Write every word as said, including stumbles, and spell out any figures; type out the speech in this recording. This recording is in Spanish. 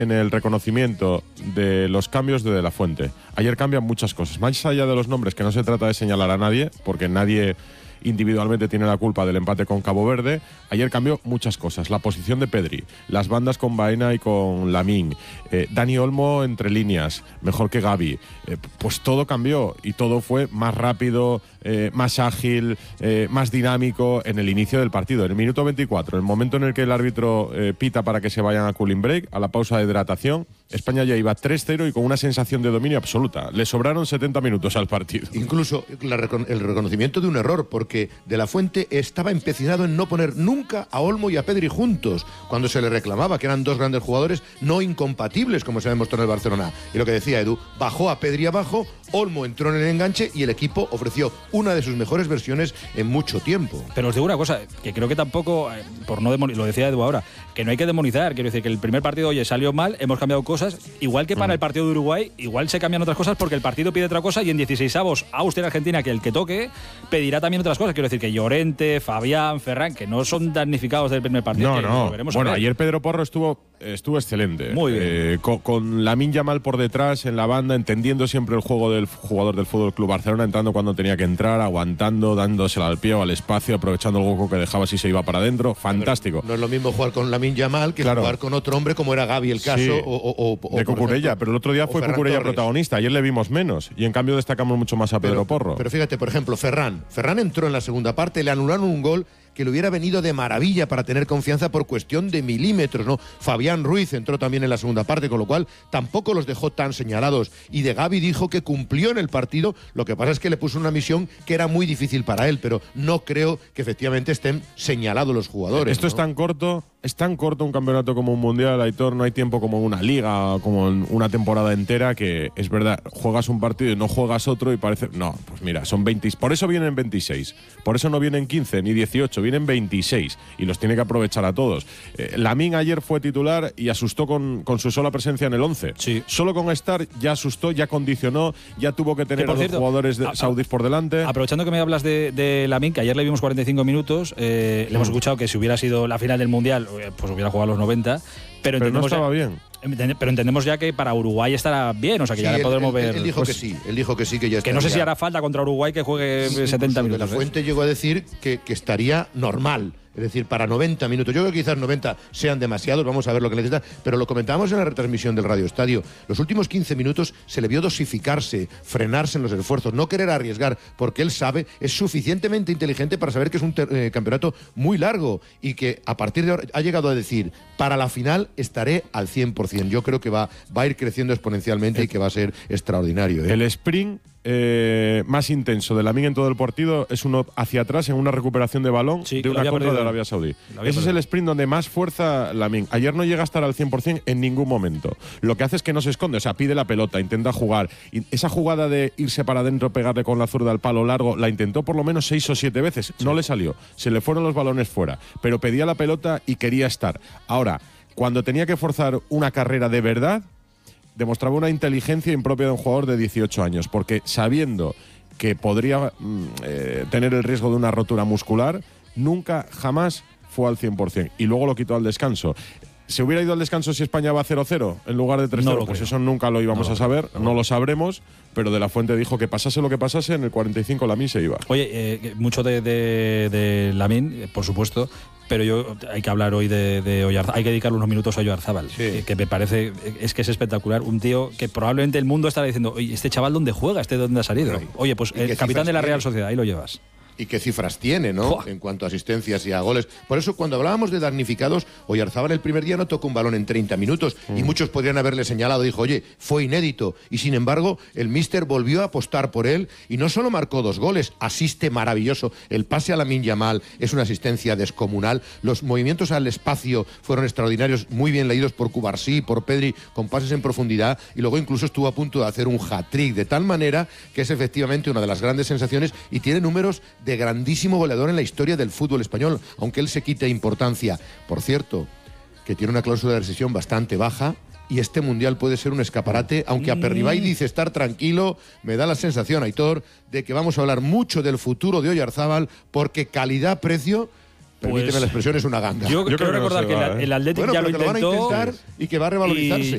en el reconocimiento de los cambios de De La Fuente. Ayer cambian muchas cosas. Más allá de los nombres, que no se trata de señalar a nadie, porque nadie individualmente tiene la culpa del empate con Cabo Verde. Ayer cambió muchas cosas. La posición de Pedri, las bandas con Baena y con Lamine, eh, Dani Olmo entre líneas, mejor que Gavi. Eh, pues todo cambió y todo fue más rápido, eh, más ágil, eh, más dinámico en el inicio del partido. En el minuto veinticuatro, el momento en el que el árbitro eh, pita para que se vayan a cooling break, a la pausa de hidratación, España ya iba tres cero y con una sensación de dominio absoluta. Le sobraron setenta minutos al partido. Incluso la, el reconocimiento de un error, porque De La Fuente estaba empecinado en no poner nunca a Olmo y a Pedri juntos, cuando se le reclamaba que eran dos grandes jugadores no incompatibles, como se ha demostrado en el Barcelona. Y lo que decía Edu, bajó a Pedri abajo, Olmo entró en el enganche y el equipo ofreció una de sus mejores versiones en mucho tiempo. Pero os digo una cosa, que creo que tampoco, por no demonizar, lo decía Edu ahora, que no hay que demonizar. Quiero decir que el primer partido, oye, salió mal, hemos cambiado cosas. Igual que para mm. el partido de Uruguay, igual se cambian otras cosas porque el partido pide otra cosa y en dieciseisavos Austria-Argentina, que el que toque, pedirá también otras cosas. Quiero decir que Llorente, Fabián, Ferran, que no son damnificados del primer partido. No, no. Bueno, ayer Pedro Porro estuvo, estuvo excelente. Muy bien. Eh, con, con Lamine Yamal por detrás, en la banda, entendiendo siempre el juego del jugador del Fútbol Club Barcelona, entrando cuando tenía que entrar, aguantando, dándosela al pie o al espacio, aprovechando el hueco que dejaba si se iba para adentro. Fantástico. No es lo mismo jugar con Lamine Yamal que claro. jugar con otro hombre como era Gavi el caso. Sí. O, o, o, de Cucurella, pero el otro día fue Cucurella protagonista. Ayer le vimos menos y en cambio destacamos mucho más a Pedro pero, Porro. Pero fíjate, por ejemplo, Ferran. Ferran entró en la segunda parte, le anularon un gol que le hubiera venido de maravilla para tener confianza por cuestión de milímetros, ¿no? Fabián Ruiz entró también en la segunda parte, con lo cual tampoco los dejó tan señalados. Y de Gavi dijo que cumplió en el partido, lo que pasa es que le puso una misión que era muy difícil para él, pero no creo que efectivamente estén señalados los jugadores. Esto ¿no? es tan corto, es tan corto un campeonato como un mundial, Aitor, no hay tiempo como una liga, como en una temporada entera, que es verdad, juegas un partido y no juegas otro y parece... No, pues mira, son veinte, por eso vienen veintiséis, por eso no vienen quince ni dieciocho, vienen veintiséis y los tiene que aprovechar a todos. Eh, Lamine ayer fue titular y asustó con, con su sola presencia en el once. Sí. Solo con estar ya asustó, ya condicionó, ya tuvo que tener que a los jugadores de, a, saudíes por delante. Aprovechando que me hablas de, de Lamine, que ayer le vimos cuarenta y cinco minutos, eh, le hemos escuchado que si hubiera sido la final del Mundial, pues hubiera jugado los noventa, pero, pero no estaba ya, bien. Pero entendemos ya que para Uruguay estará bien, o sea que sí, ya le podremos él, ver. Él dijo pues, que sí, él dijo que sí, que ya estaría. Que no sé si hará falta contra Uruguay que juegue sí, setenta minutos. De La Fuente ¿eh? llegó a decir que, que estaría normal. Es decir, para noventa minutos. Yo creo que quizás noventa sean demasiados, vamos a ver lo que necesita, pero lo comentábamos en la retransmisión del Radio Estadio. Los últimos quince minutos se le vio dosificarse, frenarse en los esfuerzos, no querer arriesgar, porque él sabe, es suficientemente inteligente para saber que es un eh, campeonato muy largo y que a partir de ahora ha llegado a decir, para la final estaré al cien por cien. Yo creo que va, va a ir creciendo exponencialmente el, y que va a ser extraordinario. ¿eh? El sprint Eh, más intenso de Lamine en todo el partido es uno hacia atrás en una recuperación de balón sí, de una contra de Arabia Saudí. Ese perdido. Es el sprint donde más fuerza Lamine. Ayer no llega a estar al cien por cien en ningún momento. Lo que hace es que no se esconde, o sea, pide la pelota, intenta jugar. Y esa jugada de irse para adentro, pegarle con la zurda al palo largo, la intentó por lo menos seis o siete veces. Sí. No le salió. Se le fueron los balones fuera. Pero pedía la pelota y quería estar. Ahora, cuando tenía que forzar una carrera de verdad, demostraba una inteligencia impropia de un jugador de dieciocho años, porque sabiendo que podría eh, tener el riesgo de una rotura muscular, nunca, jamás fue al cien por cien. Y luego lo quitó al descanso. ¿Se hubiera ido al descanso si España va cero cero en lugar de tres cero? No pues creo. Eso nunca lo íbamos no, a saber, no, no lo sabremos, pero De La Fuente dijo que pasase lo que pasase, en el cuarenta y cinco Lamine se iba. Oye, eh, mucho de, de, de Lamine, por supuesto, pero yo hay que hablar hoy de, de Oyarzábal, hay que dedicarle unos minutos a Oyarzábal, sí. que, que me parece, es que es espectacular, un tío que probablemente el mundo estará diciendo, oye, este chaval ¿dónde juega? ¿Este dónde ha salido? Sí. Oye, pues el capitán de la Real Sociedad, ahí lo llevas. Y qué cifras tiene, ¿no? ¡Fua! En cuanto a asistencias y a goles. Por eso, cuando hablábamos de damnificados, Oyarzábal el primer día no tocó un balón en treinta minutos mm. y muchos podrían haberle señalado, dijo, oye, fue inédito. Y sin embargo, el míster volvió a apostar por él y no solo marcó dos goles, asiste maravilloso. El pase a Lamine Yamal es una asistencia descomunal. Los movimientos al espacio fueron extraordinarios, muy bien leídos por Cubarsí, por Pedri, con pases en profundidad, y luego incluso estuvo a punto de hacer un hat-trick, de tal manera que es efectivamente una de las grandes sensaciones y tiene números de grandísimo goleador en la historia del fútbol español, aunque él se quite importancia. Por cierto, que tiene una cláusula de rescisión bastante baja y este Mundial puede ser un escaparate, aunque Aperribay dice estar tranquilo, me da la sensación, Aitor, de que vamos a hablar mucho del futuro de Oyarzábal, porque calidad-precio, permíteme pues, la expresión, es una ganga. Yo, yo creo recordar no que, va, que ¿eh? el Atlético bueno, ya lo intentó lo van a intentar y que va a revalorizarse.